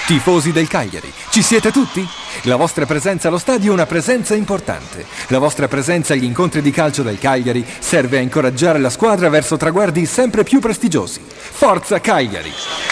Tifosi del Cagliari, ci siete tutti? La vostra presenza allo stadio è una presenza importante. La vostra presenza agli incontri di calcio del Cagliari serve a incoraggiare la squadra verso traguardi sempre più prestigiosi. Forza Cagliari!